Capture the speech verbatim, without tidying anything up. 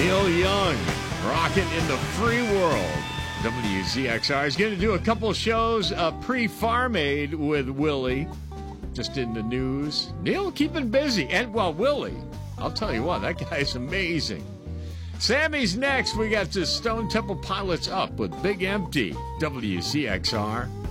Neil Young, rocking in the free world. W Z X R is going to do a couple shows uh, pre-Farm Aid with Willie. Just in the news. Neil keeping busy. And, well, Willie, I'll tell you what, that guy's amazing. Sammy's next. We got the Stone Temple Pilots up with Big Empty. W Z X R.